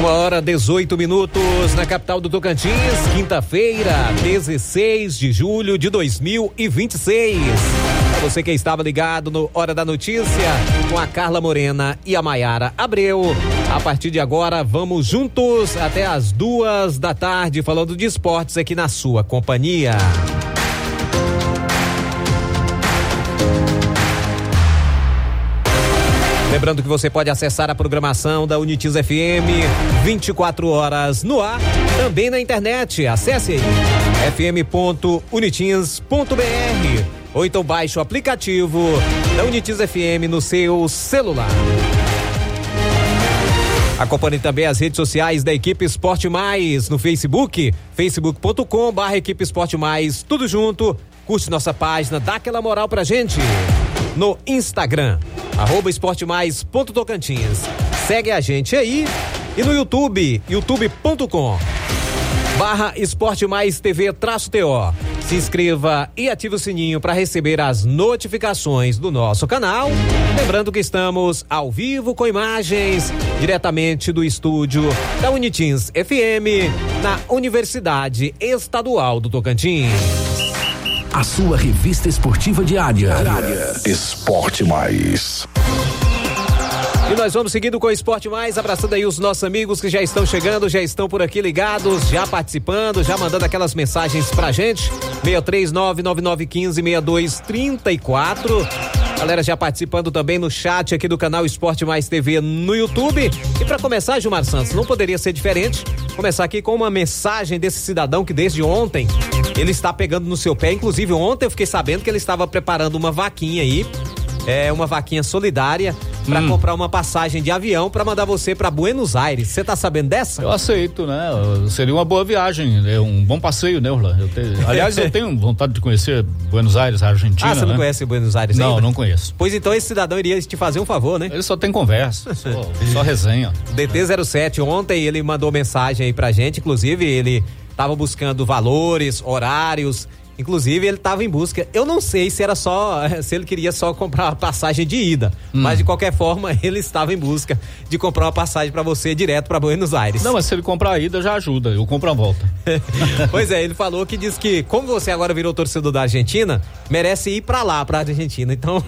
1h18 na capital do Tocantins, quinta-feira, 16 de julho de 2026. Pra você que estava ligado no Hora da Notícia, com a Carla Morena e a Maiara Abreu. A partir de agora, vamos juntos até as 14h, falando de esportes aqui na sua companhia. Lembrando que você pode acessar a programação da Unitiz FM 24 horas no ar, também na internet. Acesse aí fm.unitiz.br ou então baixe o aplicativo da Unitiz FM no seu celular. Acompanhe também as redes sociais da Equipe Esporte Mais no Facebook, facebook.com/Equipe Esporte Mais, tudo junto. Curte nossa página, dá aquela moral pra gente. No Instagram, @esportemais.tocantins. Segue a gente aí e no YouTube, youtube.com/Esporte Mais TV-TO. Se inscreva e ative o sininho para receber as notificações do nosso canal. Lembrando que estamos ao vivo com imagens diretamente do estúdio da Unitiz FM na Universidade Estadual do Tocantins. A sua revista esportiva diária. Esporte Mais. E nós vamos seguindo com o Esporte Mais, abraçando aí os nossos amigos que já estão chegando, já estão por aqui ligados, já participando, já mandando aquelas mensagens pra gente. 63999156234. Galera já participando também no chat aqui do canal Esporte Mais TV no YouTube. E pra começar, Gilmar Santos, não poderia ser diferente. Começar aqui com uma mensagem desse cidadão que desde ontem ele está pegando no seu pé. Inclusive ontem eu fiquei sabendo que ele estava preparando uma vaquinha aí, uma vaquinha solidária para comprar uma passagem de avião para mandar você para Buenos Aires. Você tá sabendo dessa? Eu aceito, né? Seria uma boa viagem, um bom passeio, né, Orlando? Aliás, eu tenho vontade de conhecer Buenos Aires, a Argentina. Ah, você não conhece Buenos Aires ainda? Não conheço. Pois então esse cidadão iria te fazer um favor, né? Ele só tem conversa, só resenha. DT07, ontem ele mandou mensagem aí pra gente, inclusive ele tava buscando valores, horários. Inclusive, ele estava em busca. Eu não sei se ele queria só comprar uma passagem de ida. Mas, de qualquer forma, ele estava em busca de comprar uma passagem para você direto para Buenos Aires. Não, mas se ele comprar a ida, já ajuda. Eu compro a volta. Pois é, ele falou que diz que, como você agora virou torcedor da Argentina, merece ir para lá, para a Argentina. Então,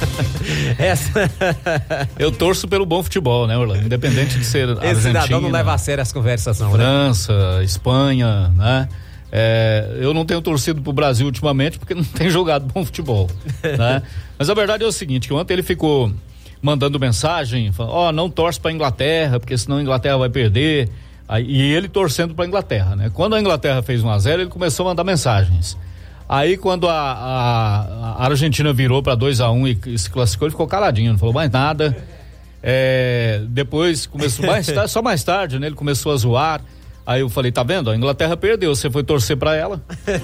eu torço pelo bom futebol, né, Orlando? Independente de ser Argentina. Esse cidadão não leva a sério as conversas, não. França, né? Espanha, né? Eu não tenho torcido pro Brasil ultimamente porque não tem jogado bom futebol, né? Mas a verdade é o seguinte, que ontem ele ficou mandando mensagem, falando, não torce pra Inglaterra, porque senão a Inglaterra vai perder, e ele torcendo pra Inglaterra, né? Quando a Inglaterra fez 1-0, ele começou a mandar mensagens. Aí quando a Argentina virou pra 2-1 e se classificou, ele ficou caladinho, não falou mais nada. Depois começou só mais tarde, né? Ele começou a zoar. Aí eu falei, tá vendo? A Inglaterra perdeu, você foi torcer pra ela.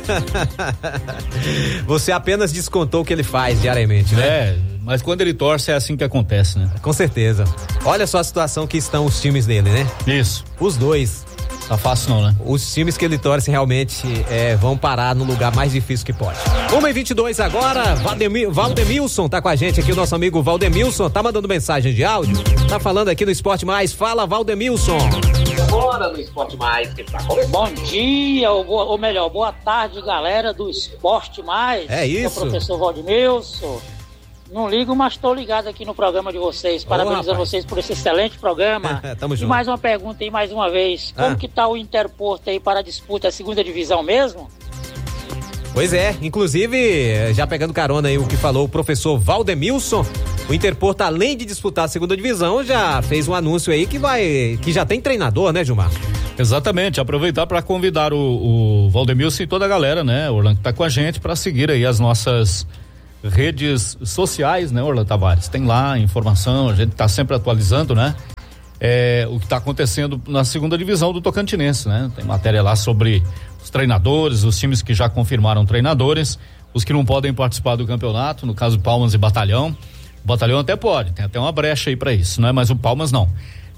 Você apenas descontou o que ele faz diariamente, né? Mas quando ele torce é assim que acontece, né? Com certeza. Olha só a situação que estão os times dele, né? Isso. Os dois. Tá fácil não, né? Os times que ele torce realmente vão parar no lugar mais difícil que pode. 1h22 agora, Valdemilson tá com a gente aqui, o nosso amigo Valdemilson, tá mandando mensagem de áudio, tá falando aqui no Esporte Mais. Fala, Valdemilson. Bora no Esporte Mais, que tá começando. Bom dia, ou melhor, boa tarde, galera do Esporte Mais. É isso. Sou o professor Valdemilson. Não ligo, mas estou ligado aqui no programa de vocês. Parabéns a vocês por esse excelente programa. Tamo junto. E mais uma pergunta aí, mais uma vez. Como que tá o Interporto aí para a disputa da segunda divisão mesmo? Pois é, inclusive, já pegando carona aí o que falou o professor Valdemilson, o Interporto, além de disputar a segunda divisão, já fez um anúncio aí que já tem treinador, né, Gilmar? Exatamente, aproveitar para convidar o Valdemilson e toda a galera, né, Orlando, que tá com a gente, para seguir aí as nossas redes sociais, né, Orlando Tavares? Tem lá informação, a gente tá sempre atualizando, né? O que tá acontecendo na segunda divisão do Tocantinense, né? Tem matéria lá sobre os treinadores, os times que já confirmaram treinadores, os que não podem participar do campeonato, no caso Palmas e Batalhão. O Batalhão até pode, tem até uma brecha aí para isso, né? Mas o Palmas não.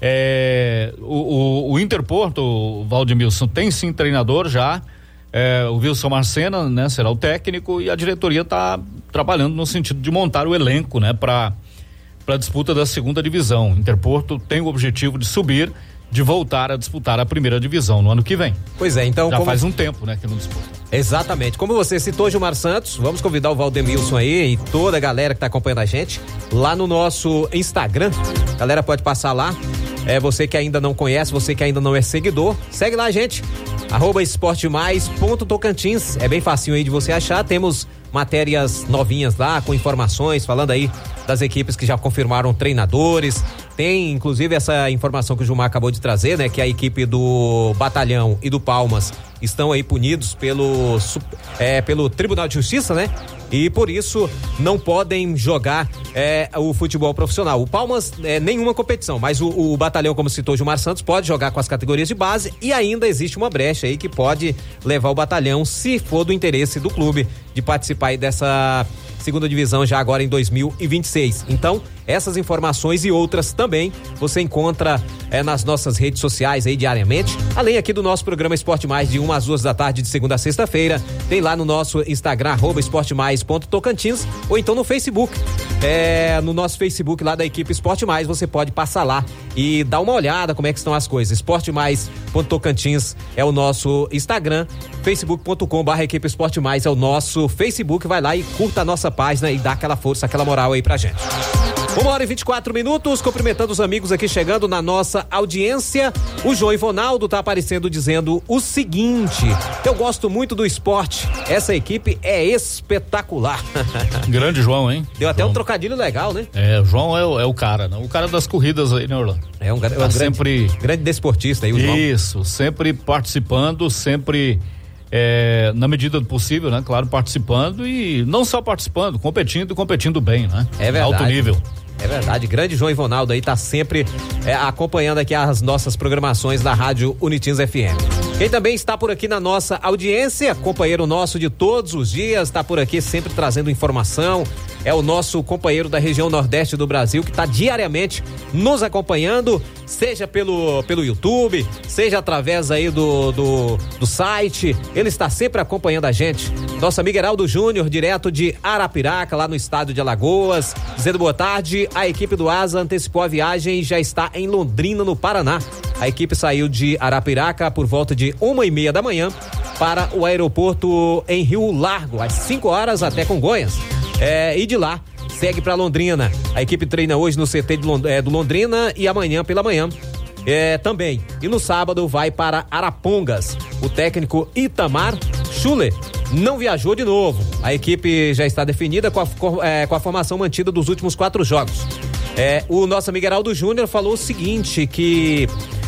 O Interporto, o Valdemilson, tem sim treinador já. O Wilson Marcena, né, será o técnico, e a diretoria está trabalhando no sentido de montar o elenco, né, para a disputa da segunda divisão. Interporto tem o objetivo de subir de voltar a disputar a primeira divisão no ano que vem. Pois é, então... Já faz um tempo, né, que não disputa. Exatamente. Como você citou, Gilmar Santos, vamos convidar o Valdemilson aí e toda a galera que tá acompanhando a gente lá no nosso Instagram. A galera pode passar lá. Você que ainda não conhece, você que ainda não é seguidor, segue lá, gente. @esportemais.tocantins. É bem facinho aí de você achar. Temos matérias novinhas lá, com informações, falando aí das equipes que já confirmaram treinadores. Tem, inclusive, essa informação que o Gilmar acabou de trazer, né? Que a equipe do Batalhão e do Palmas estão aí punidos pelo Tribunal de Justiça, né? E por isso não podem jogar o futebol profissional. O Palmas, nenhuma competição, mas o Batalhão, como citou o Gilmar Santos, pode jogar com as categorias de base e ainda existe uma brecha aí que pode levar o Batalhão, se for do interesse do clube, de participar aí dessa segunda divisão já agora em 2026. Então, essas informações e outras também você encontra nas nossas redes sociais aí diariamente, além aqui do nosso programa Esporte Mais de 1 às 2 da tarde de segunda a sexta-feira. Tem lá no nosso Instagram @esportemais.tocantins ou então no Facebook. No nosso Facebook lá da equipe Esporte Mais, você pode passar lá e dar uma olhada como é que estão as coisas. esportemais.tocantins é o nosso Instagram, facebook.com/equipe Esporte Mais é o nosso Facebook. Vai lá e curta a nossa página e dá aquela força, aquela moral aí pra gente. 1h24, cumprimentando os amigos aqui chegando na nossa audiência. O João Ivonaldo tá aparecendo dizendo o seguinte: eu gosto muito do esporte, essa equipe é espetacular. Grande João, hein? Deu até um trocadilho legal, né? O João é o cara, né? O cara das corridas aí, né, Orlando? Grande desportista aí, o João. Isso, sempre participando, sempre na medida do possível, né? Claro, participando e não só participando, competindo bem, né? É verdade. Alto nível. É verdade, grande João Ivonaldo aí tá sempre acompanhando aqui as nossas programações da Rádio Unitins FM. Quem também está por aqui na nossa audiência, companheiro nosso de todos os dias, está por aqui sempre trazendo informação, é o nosso companheiro da região nordeste do Brasil, que está diariamente nos acompanhando, seja pelo YouTube, seja através aí do site, ele está sempre acompanhando a gente. Nosso amigo Heraldo Júnior, direto de Arapiraca, lá no estado de Alagoas, dizendo boa tarde. A equipe do Asa antecipou a viagem e já está em Londrina, no Paraná. A equipe saiu de Arapiraca por volta de 1h30 da manhã para o aeroporto em Rio Largo, às 5 horas até Congonhas. E de lá segue para Londrina. A equipe treina hoje no CT do Londrina e amanhã pela manhã também. E no sábado vai para Arapongas. O técnico Itamar Schuller não viajou de novo. A equipe já está definida com a formação mantida dos últimos 4 jogos. O nosso amigo Heraldo Júnior falou o seguinte, que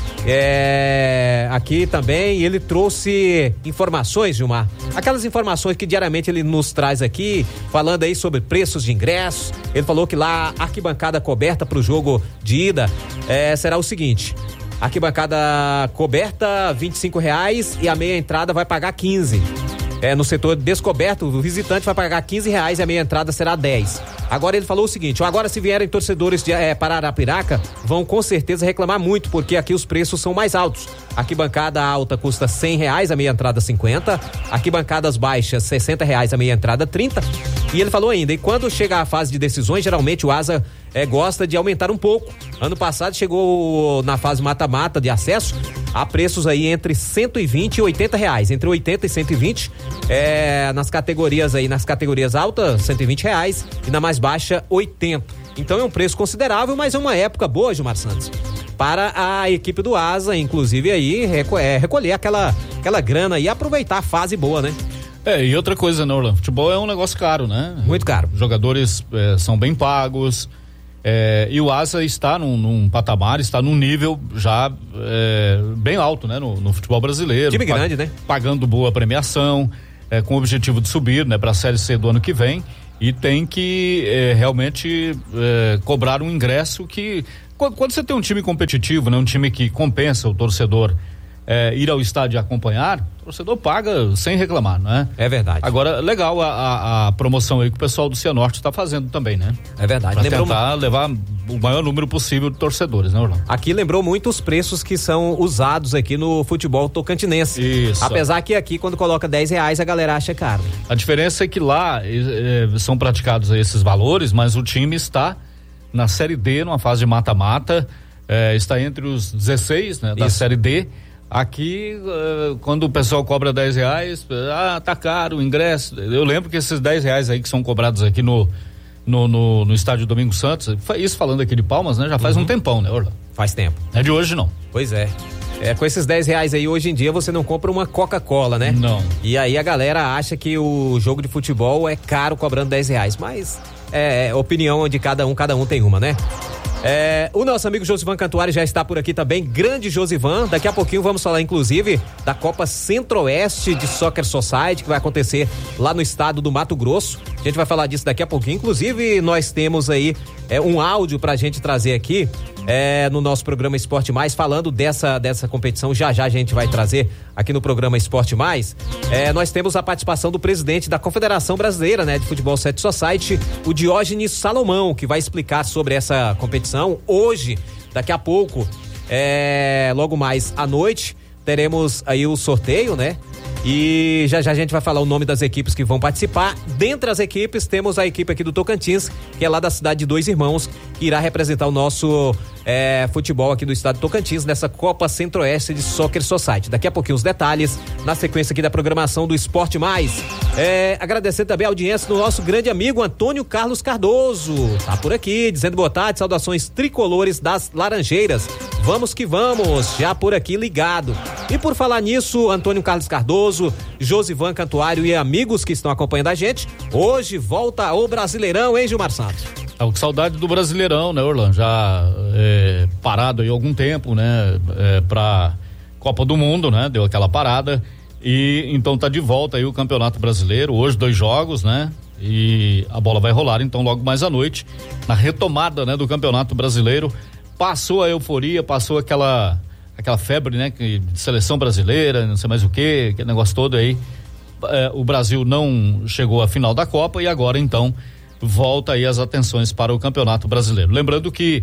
aqui também ele trouxe informações, Gilmar, aquelas informações que diariamente ele nos traz aqui, falando aí sobre preços de ingressos. Ele falou que lá a arquibancada coberta para o jogo de ida será o seguinte: arquibancada coberta R$25 e a meia entrada vai pagar 15. No setor descoberto, o visitante vai pagar R$15 e a meia entrada será 10. Agora ele falou o seguinte: agora se vierem torcedores para Arapiraca, vão com certeza reclamar muito, porque aqui os preços são mais altos. Arquibancada alta custa R$100, a meia entrada 50. Arquibancadas baixas R$60, a meia entrada 30. E ele falou ainda, e quando chega a fase de decisões, geralmente o Asa gosta de aumentar um pouco. Ano passado chegou na fase mata-mata de acesso a preços aí entre R$120 e R$80, entre 80 e 120, nas categorias altas R$120 e na mais baixa 80. Então é um preço considerável, mas é uma época boa, Gilmar Santos, para a equipe do Asa, inclusive aí recolher aquela grana e aproveitar a fase boa, né? E outra coisa, né, Orlando? Futebol é um negócio caro, né? Muito caro. Os jogadores são bem pagos. E o Asa está num patamar, está num nível já bem alto, né? No futebol brasileiro. Time grande, né? Pagando boa premiação, com o objetivo de subir, né? Para a Série C do ano que vem. E tem que realmente cobrar um ingresso que... Quando você tem um time competitivo, né? Um time que compensa o torcedor ir ao estádio e acompanhar, o torcedor paga sem reclamar, não é? É verdade. Agora, legal a promoção aí que o pessoal do Cianorte está fazendo também, né? É verdade. Para tentar levar o maior número possível de torcedores, né, Orlando? Aqui lembrou muito os preços que são usados aqui no futebol tocantinense. Isso. Apesar que aqui, quando coloca R$10, a galera acha caro. A diferença é que lá são praticados esses valores, mas o time está na Série D, numa fase de mata-mata, está entre os 16, né, da Série D. Aqui, quando o pessoal cobra R$10, tá caro o ingresso. Eu lembro que esses R$10 aí que são cobrados aqui no estádio Domingos Santos, isso falando aqui de Palmas, né? Já faz um tempão, né, Orlando? Faz tempo. É de hoje não. Pois é. Com esses R$10 aí, hoje em dia, você não compra uma Coca-Cola, né? Não. E aí a galera acha que o jogo de futebol é caro cobrando R$10, mas é opinião de cada um tem uma, né? O nosso amigo Josivan Cantuário já está por aqui também, grande Josivan. Daqui a pouquinho vamos falar, inclusive, da Copa Centro-Oeste de Soccer Society, que vai acontecer lá no estado do Mato Grosso. A gente vai falar disso daqui a pouquinho. Inclusive, nós temos aí um áudio pra gente trazer aqui no nosso programa Esporte Mais, falando dessa competição. Já a gente vai trazer aqui no programa Esporte Mais. Nós temos a participação do presidente da Confederação Brasileira, né, de Futebol Set Society, o Diógenes Salomão, que vai explicar sobre essa competição. Hoje, daqui a pouco, logo mais à noite, teremos aí o sorteio, né? E já a gente vai falar o nome das equipes que vão participar. Dentre as equipes, temos a equipe aqui do Tocantins, que é lá da cidade de Dois Irmãos, que irá representar o nosso futebol aqui do estado do Tocantins nessa Copa Centro-Oeste de Soccer Society. Daqui a pouquinho os detalhes na sequência aqui da programação do Esporte Mais. Agradecer também a audiência do nosso grande amigo Antônio Carlos Cardoso. Tá por aqui, dizendo boa tarde, saudações tricolores das Laranjeiras. Vamos que vamos, já por aqui ligado. E por falar nisso, Antônio Carlos Cardoso, Josivan Cantuário e amigos que estão acompanhando a gente, hoje volta o Brasileirão, hein, Gilmar Santos? Que saudade do Brasileirão, né, Orlando? Já parado aí há algum tempo, né, pra Copa do Mundo, né, deu aquela parada e então tá de volta aí o Campeonato Brasileiro, hoje 2 jogos, né, e a bola vai rolar então logo mais à noite, na retomada, né, do Campeonato Brasileiro. Passou a euforia, passou aquela febre, né, de seleção brasileira, não sei mais o que, aquele negócio todo aí. O Brasil não chegou à final da Copa e agora então volta aí as atenções para o Campeonato Brasileiro. Lembrando que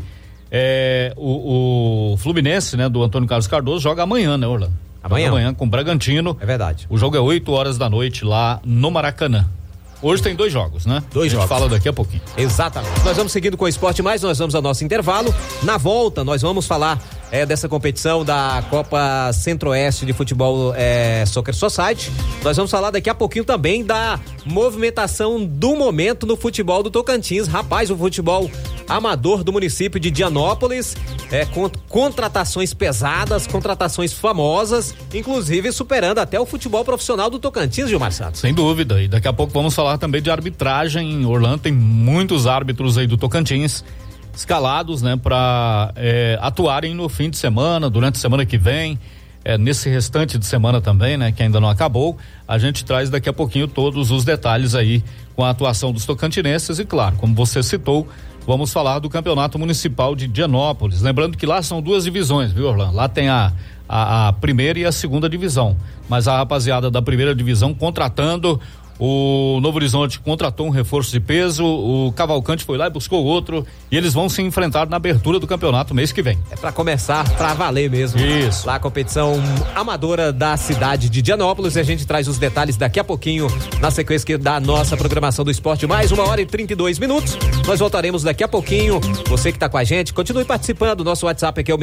o Fluminense, né, do Antônio Carlos Cardoso joga amanhã, né, Orlando? Amanhã com o Bragantino. É verdade. O jogo é 8h da noite lá no Maracanã. Hoje tem 2 jogos, né? 2 jogos. A gente fala daqui a pouquinho. Exatamente. Nós vamos seguindo com o Esporte Mais, nós vamos ao nosso intervalo. Na volta, nós vamos falar dessa competição da Copa Centro-Oeste de Futebol Soccer Society. Nós vamos falar daqui a pouquinho também da movimentação do momento no futebol do Tocantins. Rapaz, o futebol amador do município de Dianópolis, contratações pesadas, contratações famosas, inclusive superando até o futebol profissional do Tocantins, Gilmar Santos. Sem dúvida, e daqui a pouco vamos falar também de arbitragem em Orlando. Tem muitos árbitros aí do Tocantins escalados, né, para atuarem no fim de semana, durante a semana que vem, nesse restante de semana também, né, que ainda não acabou. A gente traz daqui a pouquinho todos os detalhes aí com a atuação dos tocantinenses e, claro, como você citou, vamos falar do Campeonato Municipal de Dianópolis. Lembrando que lá são 2 divisões, viu, Orlando? Lá tem a primeira e a segunda divisão, mas a rapaziada da primeira divisão contratando. O Novo Horizonte contratou um reforço de peso, o Cavalcante foi lá e buscou outro, e eles vão se enfrentar na abertura do campeonato mês que vem. Pra começar, pra valer mesmo. Isso. Lá a competição amadora da cidade de Dianópolis, e a gente traz os detalhes daqui a pouquinho na sequência da nossa programação do Esporte Mais, 1h32. Nós voltaremos daqui a pouquinho. Você que tá com a gente, continue participando. Nosso WhatsApp aqui é o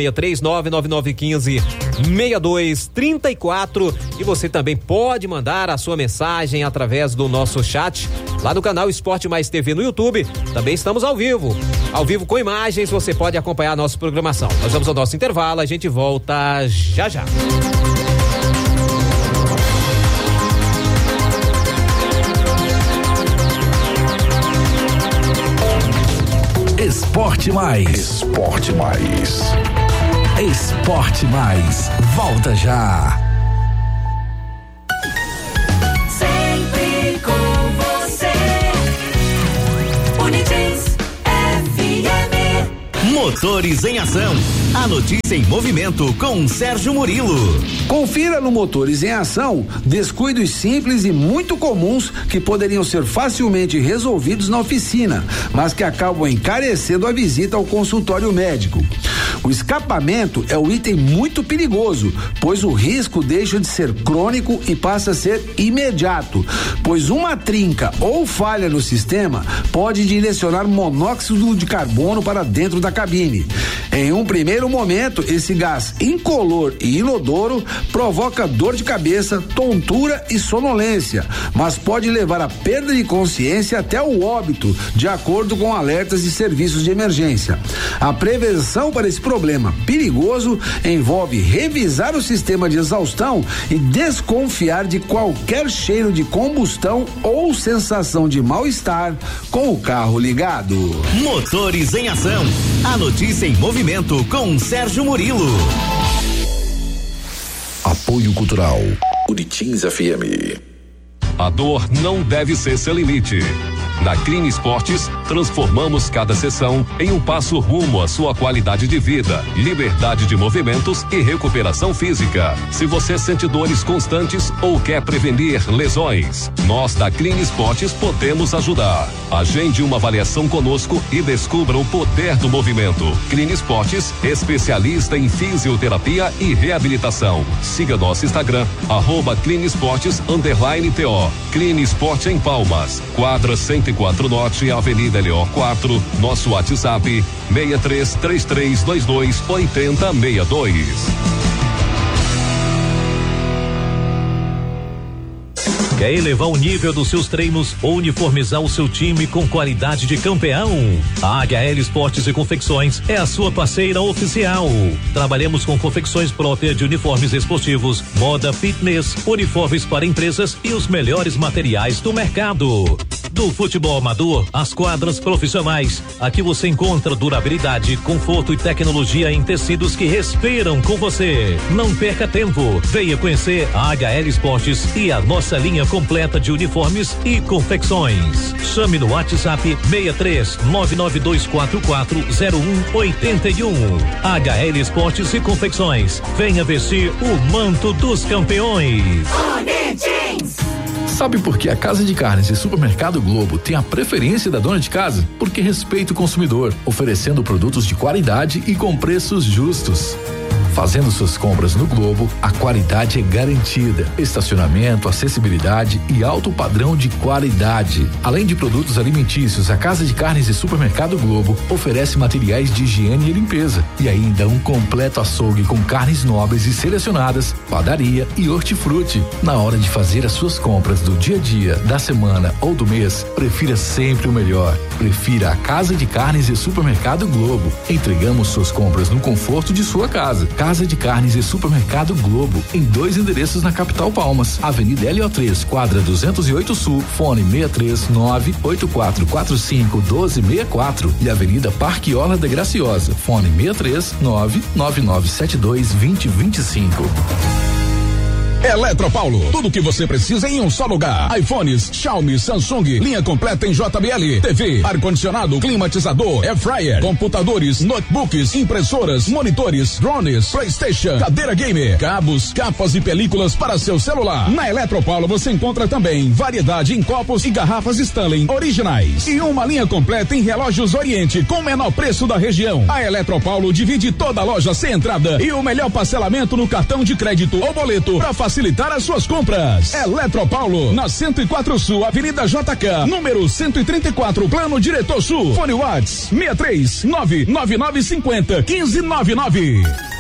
63999156234, e você também pode mandar a sua mensagem através do nosso chat lá no canal Esporte Mais TV no YouTube. Também estamos ao vivo com imagens. Você pode acompanhar a nossa programação. Nós vamos ao nosso intervalo, a gente volta já. Esporte Mais. Volta já. Motores em Ação. A notícia em movimento com Sérgio Murilo. Confira no Motores em Ação descuidos simples e muito comuns que poderiam ser facilmente resolvidos na oficina, mas que acabam encarecendo a visita ao consultório médico. O escapamento é um item muito perigoso, pois o risco deixa de ser crônico e passa a ser imediato, pois uma trinca ou falha no sistema pode direcionar monóxido de carbono para dentro da cabine. Em um primeiro momento, esse gás incolor e inodoro provoca dor de cabeça, tontura e sonolência, mas pode levar à perda de consciência até o óbito, de acordo com alertas de serviços de emergência. A prevenção para esse problema perigoso envolve revisar o sistema de exaustão e desconfiar de qualquer cheiro de combustão ou sensação de mal-estar com o carro ligado. Motores em Ação. A notícia em movimento com Sérgio Murilo. Apoio Cultural. Uritins FM. A dor não deve ser seu limite. Na Clean Esportes, transformamos cada sessão em um passo rumo à sua qualidade de vida, liberdade de movimentos e recuperação física. Se você sente dores constantes ou quer prevenir lesões, nós da Clean Esportes podemos ajudar. Agende uma avaliação conosco e descubra o poder do movimento. Clean Esportes, especialista em fisioterapia e reabilitação. Siga nosso Instagram, @CleanEsportes_TO. Clean Esporte em Palmas, quadra 104 Norte, Avenida Eleor 4, nosso WhatsApp 6333228062. Quer elevar o nível dos seus treinos ou uniformizar o seu time com qualidade de campeão? A HL Esportes e Confecções é a sua parceira oficial. Trabalhamos com confecções próprias de uniformes esportivos, moda fitness, uniformes para empresas e os melhores materiais do mercado. Do futebol amador às quadras profissionais, aqui você encontra durabilidade, conforto e tecnologia em tecidos que respiram com você. Não perca tempo, venha conhecer a HL Esportes e a nossa linha completa de uniformes e confecções. Chame no WhatsApp 63-992440181. HL Esportes e Confecções. Venha vestir o manto dos campeões. Sabe por que a Casa de Carnes e Supermercado Globo tem a preferência da dona de casa? Porque respeita o consumidor, oferecendo produtos de qualidade e com preços justos. Fazendo suas compras no Globo, a qualidade é garantida. Estacionamento, acessibilidade e alto padrão de qualidade. Além de produtos alimentícios, a Casa de Carnes e Supermercado Globo oferece materiais de higiene e limpeza e ainda um completo açougue com carnes nobres e selecionadas, padaria e hortifruti. Na hora de fazer as suas compras do dia a dia, da semana ou do mês, prefira sempre o melhor. Prefira a Casa de Carnes e Supermercado Globo. Entregamos suas compras no conforto de sua casa. Casa de Carnes e Supermercado Globo, em 2 endereços na capital Palmas, Avenida LO3, quadra 208 Sul, fone 63984451264 e Avenida Parque Orla da Graciosa, fone 63999722025. Eletropaulo, tudo o que você precisa em um só lugar. iPhones, Xiaomi, Samsung, linha completa em JBL, TV, ar-condicionado, climatizador, air fryer, computadores, notebooks, impressoras, monitores, drones, PlayStation, cadeira gamer, cabos, capas e películas para seu celular. Na Eletropaulo você encontra também variedade em copos e garrafas Stanley originais e uma linha completa em relógios Oriente com o menor preço da região. A Eletropaulo divide toda a loja sem entrada e o melhor parcelamento no cartão de crédito ou boleto para facilitar as suas compras. Eletropaulo, na 104 Sul, Avenida JK, número 134, Plano Diretor Sul. Fone Whats 63999501599.